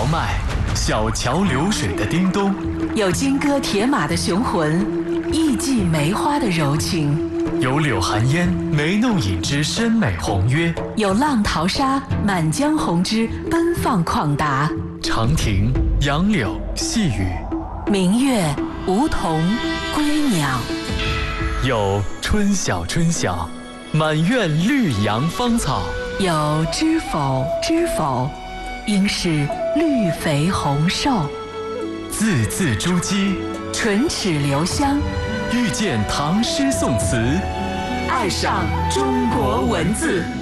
迈，小桥流水的叮咚， 有金戈铁马的雄浑，艺伎梅花的柔情， 有柳寒烟眉弄影之深美宏约， 有浪淘沙满江红之奔放旷达。 长亭、杨柳、细雨， 明月、梧桐、归鸟， 有春晓春晓，满院绿杨芳草。 有知否知否，应是绿肥红瘦。 字字珠玑， 唇齿留香， 遇见唐诗宋词， 爱上中国文字。